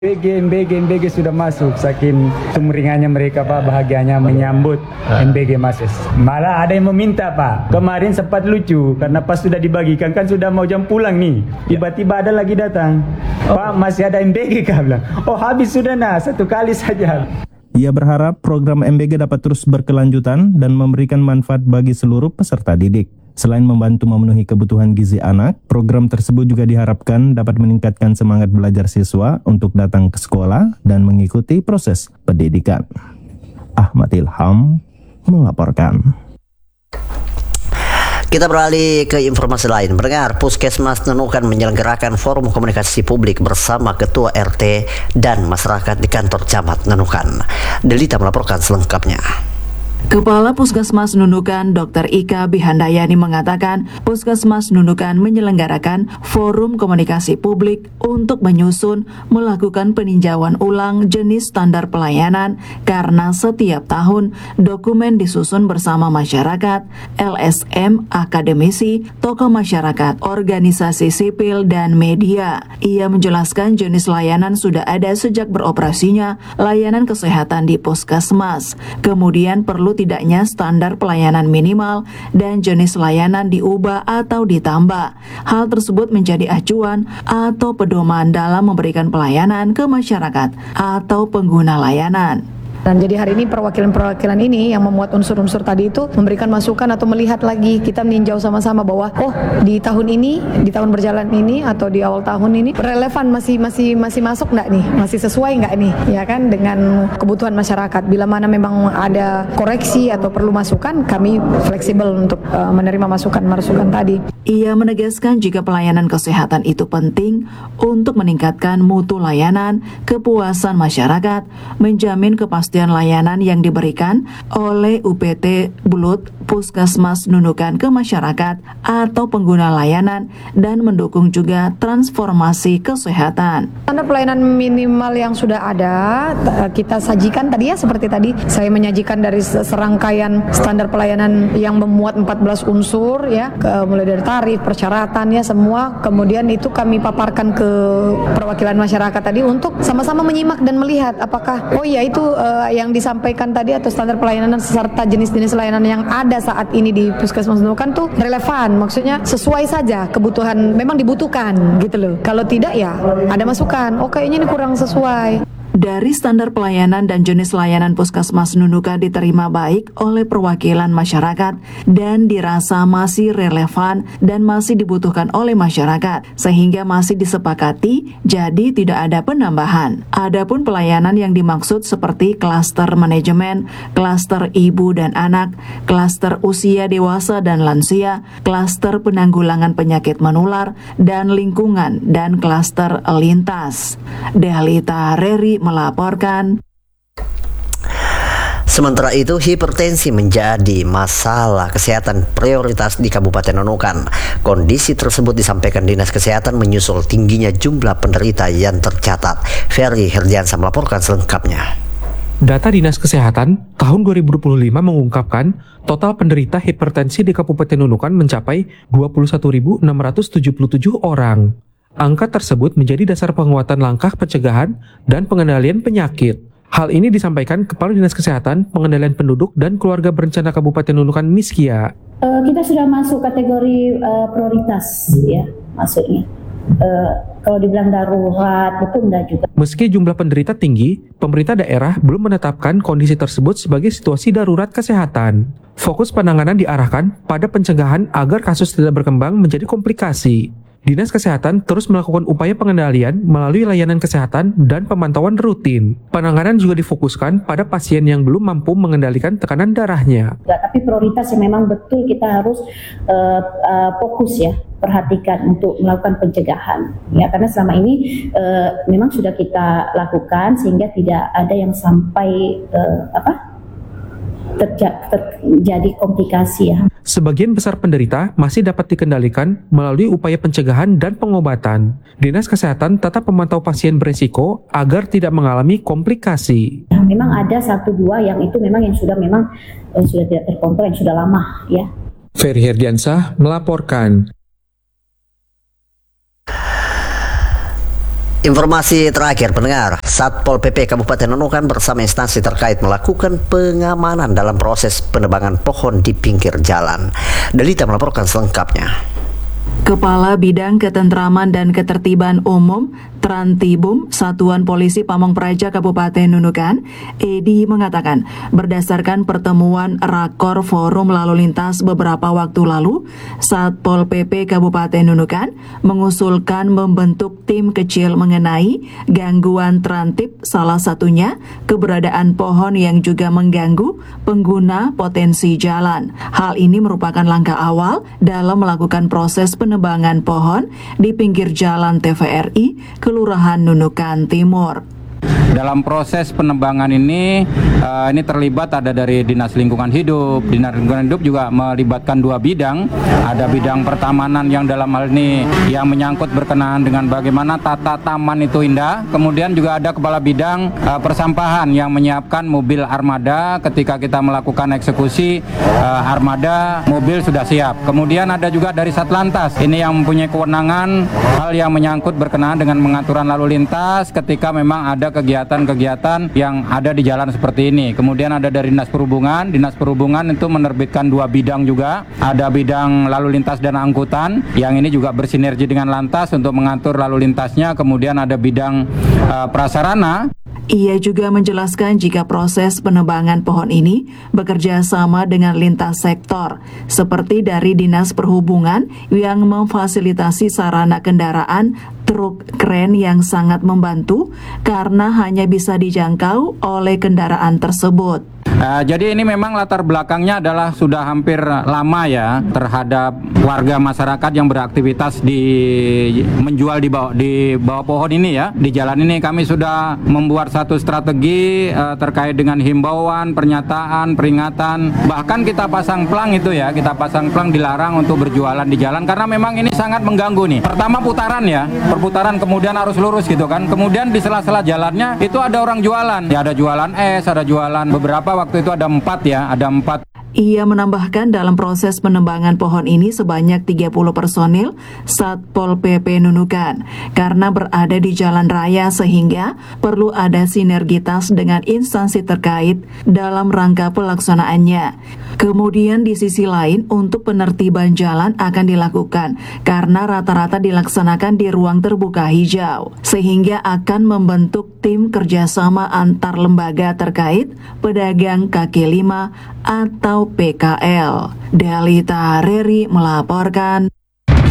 MBG sudah masuk, saking sumringahnya mereka Pak, bahagianya menyambut MBG masuk. Malah ada yang meminta Pak, kemarin sempat lucu karena pas sudah dibagikan kan sudah mau jam pulang nih, tiba-tiba ada lagi datang, Pak masih ada MBG kah, bilang, oh habis sudah nah, satu kali saja. Ia berharap program MBG dapat terus berkelanjutan dan memberikan manfaat bagi seluruh peserta didik. Selain membantu memenuhi kebutuhan gizi anak, program tersebut juga diharapkan dapat meningkatkan semangat belajar siswa untuk datang ke sekolah dan mengikuti proses pendidikan. Ahmad Ilham melaporkan. Kita beralih ke informasi lain. Pendengar, Puskesmas Nunukan menyelenggarakan forum komunikasi publik bersama Ketua RT dan masyarakat di kantor Camat Nunukan. Delita melaporkan selengkapnya. Kepala Puskesmas Nunukan Dr. Ika Bihandayani mengatakan Puskesmas Nunukan menyelenggarakan forum komunikasi publik untuk menyusun melakukan peninjauan ulang jenis standar pelayanan karena setiap tahun dokumen disusun bersama masyarakat, LSM, akademisi, tokoh masyarakat, organisasi sipil, dan media. Ia menjelaskan jenis layanan sudah ada sejak beroperasinya layanan kesehatan di Puskesmas. Kemudian perlu tidaknya standar pelayanan minimal dan jenis layanan diubah atau ditambah. Hal tersebut menjadi acuan atau pedoman dalam memberikan pelayanan ke masyarakat atau pengguna layanan. Dan jadi hari ini perwakilan-perwakilan ini yang memuat unsur-unsur tadi itu memberikan masukan atau melihat lagi, kita meninjau sama-sama bahwa di tahun ini, di tahun berjalan ini atau di awal tahun ini relevan, masih masuk nggak nih, masih sesuai nggak nih, ya kan, dengan kebutuhan masyarakat. Bila mana memang ada koreksi atau perlu masukan, kami fleksibel untuk menerima masukan tadi. Ia menegaskan jika pelayanan kesehatan itu penting untuk meningkatkan mutu layanan, kepuasan masyarakat, menjamin kepastian layanan yang diberikan oleh UPT Bulut Puskesmas Nunukan ke masyarakat atau pengguna layanan dan mendukung juga transformasi kesehatan. Standar pelayanan minimal yang sudah ada kita sajikan tadi ya, seperti tadi saya menyajikan dari serangkaian standar pelayanan yang memuat 14 unsur ya, mulai dari tarif, persyaratan ya semua, kemudian itu kami paparkan ke perwakilan masyarakat tadi untuk sama-sama menyimak dan melihat apakah itu yang disampaikan tadi atau standar pelayanan serta jenis-jenis layanan yang ada saat ini di Puskesmas Nunukan tuh relevan, maksudnya sesuai saja kebutuhan, memang dibutuhkan gitu loh. Kalau tidak ya ada masukan, kayaknya ini kurang sesuai. Dari standar pelayanan dan jenis layanan Puskesmas Nunukan diterima baik oleh perwakilan masyarakat dan dirasa masih relevan dan masih dibutuhkan oleh masyarakat, sehingga masih disepakati jadi tidak ada penambahan. Adapun pelayanan yang dimaksud seperti klaster manajemen, klaster ibu dan anak, klaster usia dewasa dan lansia, klaster penanggulangan penyakit menular dan lingkungan, dan klaster lintas. Delita Reri melaporkan. Sementara itu, hipertensi menjadi masalah kesehatan prioritas di Kabupaten Nunukan. Kondisi tersebut disampaikan Dinas Kesehatan menyusul tingginya jumlah penderita yang tercatat. Ferry Herdiansa melaporkan selengkapnya. Data Dinas Kesehatan tahun 2025 mengungkapkan total penderita hipertensi di Kabupaten Nunukan mencapai 21.677 orang. Angka tersebut menjadi dasar penguatan langkah pencegahan dan pengendalian penyakit. Hal ini disampaikan Kepala Dinas Kesehatan, Pengendalian Penduduk dan Keluarga Berencana Kabupaten Nunukan, Miskia. Kita sudah masuk kategori prioritas ya, maksudnya. Kalau dibilang darurat itu enggak juga. Meski jumlah penderita tinggi, pemerintah daerah belum menetapkan kondisi tersebut sebagai situasi darurat kesehatan. Fokus penanganan diarahkan pada pencegahan agar kasus tidak berkembang menjadi komplikasi. Dinas Kesehatan terus melakukan upaya pengendalian melalui layanan kesehatan dan pemantauan rutin. Penanganan juga difokuskan pada pasien yang belum mampu mengendalikan tekanan darahnya. Tapi prioritas yang memang betul kita harus fokus ya, perhatikan untuk melakukan pencegahan. Ya, karena selama ini memang sudah kita lakukan sehingga tidak ada yang sampai terjadi komplikasi ya. Sebagian besar penderita masih dapat dikendalikan melalui upaya pencegahan dan pengobatan. Dinas Kesehatan tetap memantau pasien beresiko agar tidak mengalami komplikasi. Memang ada 1-2 yang itu memang yang sudah tidak terkontrol, yang sudah lama ya. Ferry Herdiansa melaporkan. Informasi terakhir pendengar, Satpol PP Kabupaten Nunukan bersama instansi terkait melakukan pengamanan dalam proses penebangan pohon di pinggir jalan. Delita melaporkan selengkapnya. Kepala Bidang Ketentraman dan Ketertiban Umum Trantibum Satuan Polisi Pamong Praja Kabupaten Nunukan, Edi mengatakan, berdasarkan pertemuan rakor forum lalu lintas beberapa waktu lalu, Satpol PP Kabupaten Nunukan mengusulkan membentuk tim kecil mengenai gangguan trantib, salah satunya keberadaan pohon yang juga mengganggu pengguna potensi jalan. Hal ini merupakan langkah awal dalam melakukan proses penebangan pohon di pinggir jalan TVRI Kelurahan Nunukan Timur. Dalam proses penebangan ini terlibat ada dari Dinas Lingkungan Hidup. Dinas Lingkungan Hidup juga melibatkan dua bidang. Ada bidang pertamanan yang dalam hal ini yang menyangkut berkenaan dengan bagaimana tata taman itu indah. Kemudian juga ada kepala bidang persampahan yang menyiapkan mobil armada ketika kita melakukan eksekusi armada, mobil sudah siap. Kemudian ada juga dari Satlantas. Ini yang mempunyai kewenangan hal yang menyangkut berkenaan dengan pengaturan lalu lintas ketika memang ada kegiatan-kegiatan yang ada di jalan seperti ini. Kemudian ada dari Dinas Perhubungan. Dinas Perhubungan itu menerbitkan dua bidang juga. Ada bidang lalu lintas dan angkutan yang ini juga bersinergi dengan Lantas untuk mengatur lalu lintasnya. Kemudian ada bidang prasarana. Ia juga menjelaskan jika proses penebangan pohon ini bekerja sama dengan lintas sektor, seperti dari Dinas Perhubungan yang memfasilitasi sarana kendaraan truk kren yang sangat membantu karena hanya bisa dijangkau oleh kendaraan tersebut. Jadi ini memang latar belakangnya adalah sudah hampir lama ya terhadap warga masyarakat yang beraktivitas menjual di bawah pohon ini ya. Di jalan ini kami sudah membuat satu strategi terkait dengan himbauan, pernyataan, peringatan. Bahkan kita pasang plang itu ya, kita pasang plang dilarang untuk berjualan di jalan karena memang ini sangat mengganggu nih. Pertama putaran ya, perputaran kemudian harus lurus gitu kan. Kemudian di sela-sela jalannya itu ada orang jualan. Ya ada jualan es, ada jualan beberapa waktu itu ada 4 ya, ada 4. Ia menambahkan dalam proses penebangan pohon ini sebanyak 30 personil Satpol PP Nunukan karena berada di jalan raya sehingga perlu ada sinergitas dengan instansi terkait dalam rangka pelaksanaannya. Kemudian di sisi lain untuk penertiban jalan akan dilakukan karena rata-rata dilaksanakan di ruang terbuka hijau sehingga akan membentuk tim kerjasama antar lembaga terkait pedagang kaki lima atau PKL. Delita Reri melaporkan.